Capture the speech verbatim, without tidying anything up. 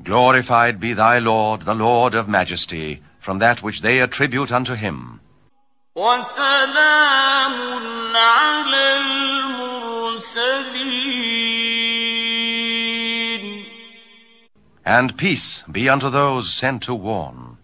Glorified be thy Lord, the Lord of majesty, from that which they attribute unto him. وَسَلَامٌ عَلَى الْمُرْسَلِينَ. And peace be unto those sent to warn.